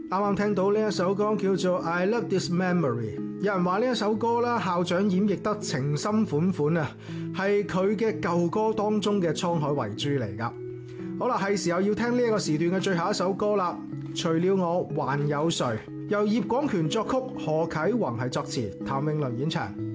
啱啱聽到呢一首歌叫做《I Love This Memory》，有人話呢一首歌啦，校長演繹得情深款款啊，係佢嘅舊歌當中嘅滄海遺珠嚟噶。好啦，係時候要聽呢一個時段嘅最後一首歌啦。除了我還有誰，由葉廣權作曲，何啟宏係作詞，譚詠麟演唱。